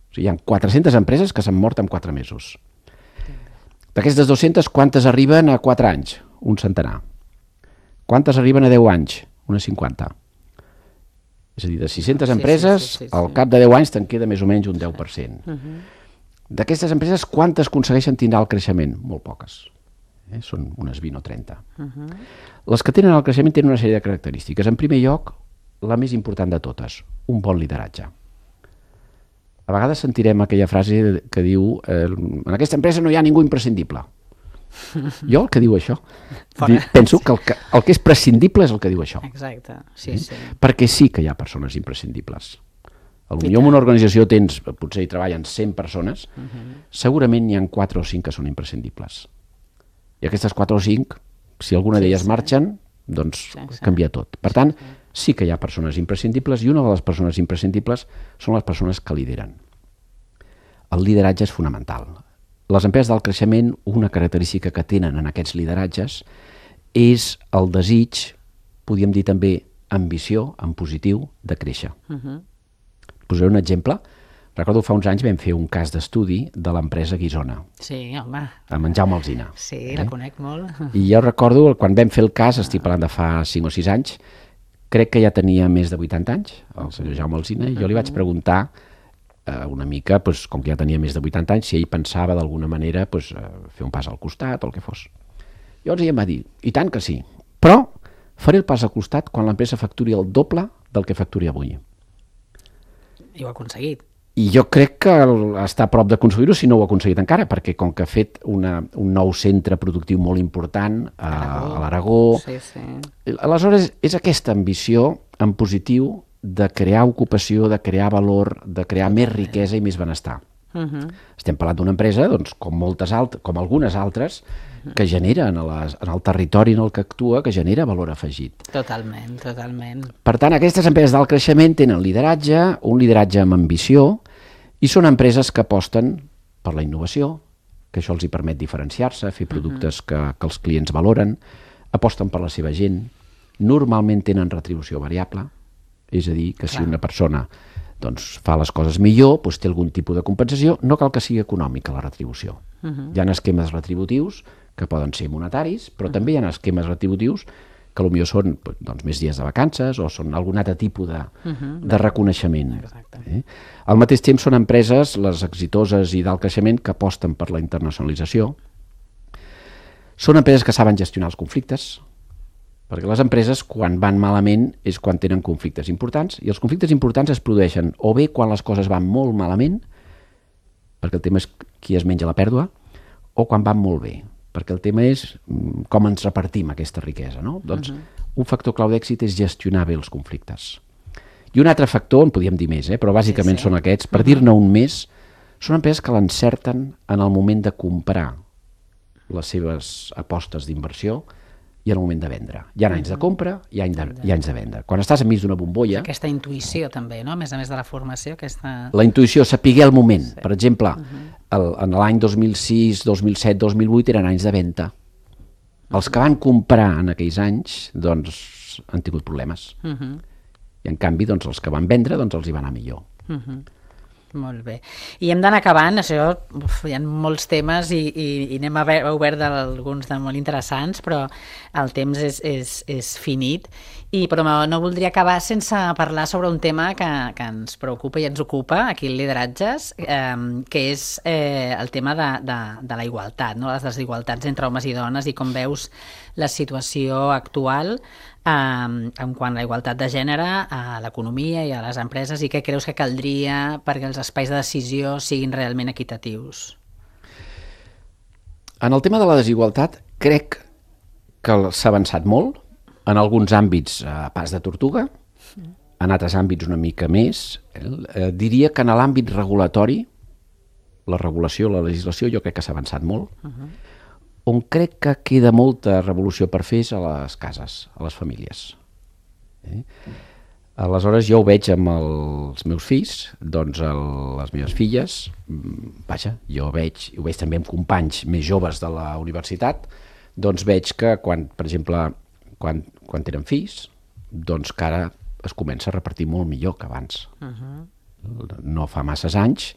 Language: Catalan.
O sigui, hi ha 400 empreses que s'han mort en 4 mesos. D'aquestes 200, quantes arriben a 4 anys? Un centenar. Quantes arriben a 10 anys? Unes 50. És a dir, de 600 empreses, al cap de 10 anys te'n queda més o menys un 10%. D'aquestes empreses, quantes aconsegueixen tindre el creixement? Molt poques. Són unes 20 o 30. Les que tenen el creixement tenen una sèrie de característiques. En primer lloc, la més important de totes, un bon lideratge. A vegades sentirem aquella frase que diu en aquesta empresa no hi ha ningú imprescindible. Jo el que diu això, penso que el que és prescindible és el que diu això. Exacte, sí. Perquè sí que hi ha persones imprescindibles. Potser en una organització potser hi treballen 100 persones, segurament n'hi ha 4 o 5 que són imprescindibles. I aquestes 4 o 5, si alguna d'elles marxen, doncs canvia tot. Per tant, sí que hi ha persones imprescindibles i una de les persones imprescindibles són les persones que lideren. El lideratge és fonamental. Les empreses del creixement, una característica que tenen en aquests lideratges és el desig, podríem dir també ambició, en positiu, de créixer. Posaré un exemple. Recordo fa uns anys vam fer un cas d'estudi de l'empresa Guisona. Sí, home. Amb en Jaume Alsina. Sí, la conec molt. I jo recordo, quan vam fer el cas, estic parlant de fa 5 o 6 anys, crec que ja tenia més de 80 anys, el senyor Jaume Alsina, i jo li vaig preguntar una mica, com que ja tenia més de 80 anys, si ell pensava d'alguna manera fer un pas al costat o el que fos. Llavors ell em va dir, i tant que sí, però faré el pas al costat quan l'empresa facturi el doble del que facturi avui. I ho ha aconseguit. I jo crec que està a prop d'aconseguir-ho, si no ho ha aconseguit encara, perquè com que ha fet un nou centre productiu molt important a l'Aragó. Aleshores, és aquesta ambició en positiu de crear ocupació, de crear valor, de crear més riquesa i més benestar. Estem parlant d'una empresa, com algunes altres, que genera en el territori en el que actua, que genera valor afegit. Totalment, totalment. Per tant, aquestes empreses d'alt creixement tenen lideratge, un lideratge amb ambició, i són empreses que aposten per la innovació, que això els hi permet diferenciar-se, fer productes que els clients valoren, aposten per la seva gent, normalment tenen retribució variable, és a dir, que si una persona fa les coses millor, té algun tipus de compensació, no cal que sigui econòmica la retribució. Hi ha esquemes retributius que poden ser monetaris, però també hi ha esquemes retributius que potser són més dies de vacances o són algun altre tipus de reconeixement. Al mateix temps són empreses, les exitoses i d'alt creixement, que aposten per la internacionalització. Són empreses que saben gestionar els conflictes, perquè les empreses, quan van malament, és quan tenen conflictes importants, i els conflictes importants es produeixen o bé quan les coses van molt malament, perquè el tema és qui es menja la pèrdua, o quan van molt bé, perquè el tema és com ens repartim aquesta riquesa. Doncs un factor clau d'èxit és gestionar bé els conflictes. I un altre factor, en podríem dir més, però bàsicament són aquests, per dir-ne un més, són empreses que l'encerten en el moment de comprar les seves apostes d'inversió i en el moment de vendre. Hi ha anys de compra i anys de vendre. Quan estàs enmig d'una bombolla... Aquesta intuïció també, no? A més de la formació, la intuïció, saber el moment. Per exemple, en l'any 2006, 2007, 2008 eren anys de venda. Els que van comprar en aquells anys, doncs, han tingut problemes. I en canvi, els que van vendre, els hi va anar millor. Molt bé. I hem d'anar acabant, això, hi ha molts temes i n'hem obert alguns de molt interessants, però el temps és finit, però no voldria acabar sense parlar sobre un tema que ens preocupa i ens ocupa aquí al Lideratges, que és el tema de la igualtat, les desigualtats entre homes i dones, i com veus la situació actual en quant a la igualtat de gènere a l'economia i a les empreses, i què creus que caldria perquè els espais de decisió siguin realment equitatius? En el tema de la desigualtat crec que s'ha avançat molt, en alguns àmbits a pas de tortuga, en altres àmbits una mica més. Diria que en l'àmbit regulatori, la regulació, la legislació, jo crec que s'ha avançat molt. On crec que queda molta revolució per fer és a les cases, a les famílies. Aleshores jo ho veig amb els meus fills, doncs les meves filles, vaja, ho veig també amb companys més joves de la universitat, doncs veig que per exemple, quan tenen fills, doncs que ara es comença a repartir molt millor que abans. No fa masses anys